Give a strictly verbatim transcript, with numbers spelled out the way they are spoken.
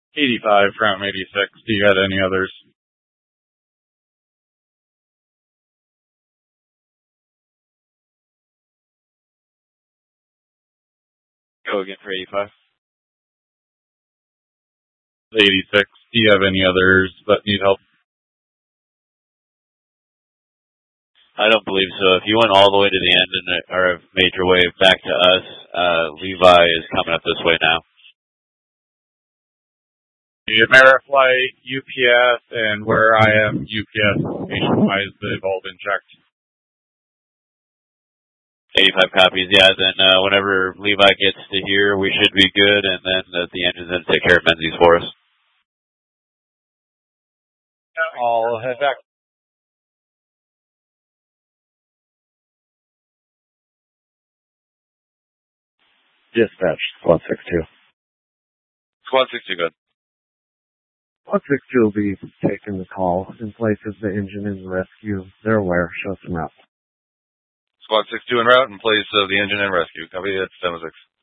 eighty-five from eighty-six. Do you got any others? Go again for eighty-five. eighty-six. Do you have any others that need help? I don't believe so. If you went all the way to the end and are a major wave back to us, uh, Levi is coming up this way now. The Ameriflight, U P S, and where I am, U P S station-wise, they've all been checked. eighty-five copies, yeah. Then uh, whenever Levi gets to here, we should be good, and then uh, the engine's going to take care of Menzies for us. I'll head back. Dispatch, Squad six two. Squad six two, good. Squad six two will be taking the call in place of the engine in rescue. They're aware. Show some route. Squad six two en route in place of the engine and rescue. Copy, that's seven six.